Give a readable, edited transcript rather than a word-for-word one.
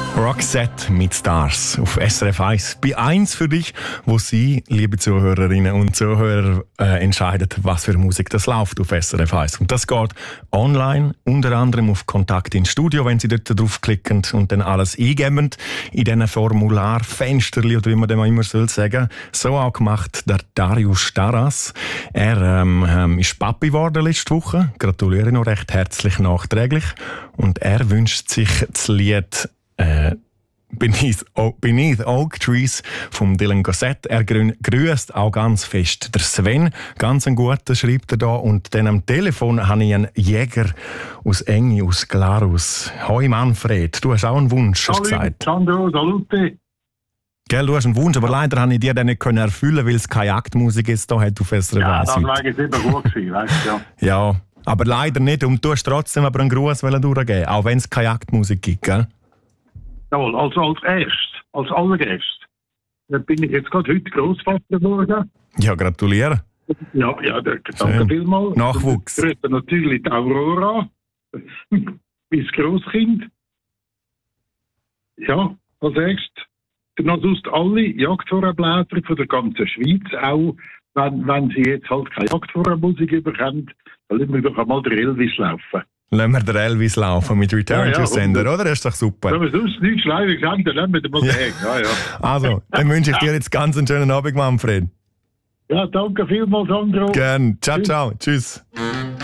Roxette mit Stars auf SRF 1. Bei 1 für dich, wo Sie, liebe Zuhörerinnen und Zuhörer, entscheiden, was für Musik das läuft auf SRF 1. Und das geht online, unter anderem auf Kontakt ins Studio, wenn Sie dort draufklicken und dann alles eingeben in diesen Formularfensterli, oder wie man dem immer soll sagen. So auch gemacht der Darius Staras. Er ist Papi geworden letzte Woche. Gratuliere noch recht herzlich nachträglich. Und er wünscht sich das Lied Beneath Oak Trees vom Dylan Gossett. Er grüßt auch ganz fest der Sven. Ganz ein guter schreibt er da. Und dann am Telefon habe ich einen Jäger aus Engi, aus Glarus. Hoi Manfred, du hast auch einen Wunsch, hast du gesagt. Sandro, salute. Gell, du hast einen Wunsch, aber leider habe ich dir den nicht erfüllen, weil es keine Jagdmusik ist da hat auf SRF 1. Ja, das war jetzt eben gut gewesen, weißt du, ja. Ja, aber leider nicht. Und du hast trotzdem aber einen Gruß durchgeben, auch wenn es keine Jagdmusik gibt, gell? Jawohl, als allererstes. Dann bin ich jetzt gerade heute Großvater geworden. Ja, gratuliere. Ja, danke vielmals. Nachwuchs. Ich grüße natürlich die Aurora, mein Grosskind. Ja, als erstes. Dann sonst alle Jagdvorabläufer von der ganzen Schweiz, auch wenn sie jetzt halt keine Jagdvorabmusik bekommen, dann lassen wir doch einmal den Elvis laufen. Lassen wir den Elvis laufen mit Return to Sender, oder? Das ist doch super. Wenn wir sonst nichts Schleifiges haben, dann nehmen wir den mal weg. Ja. Also, dann wünsche ich dir jetzt ganz einen schönen Abend, Manfred. Ja, danke vielmals, Sandro. Gern. Ciao, ciao. Tschüss.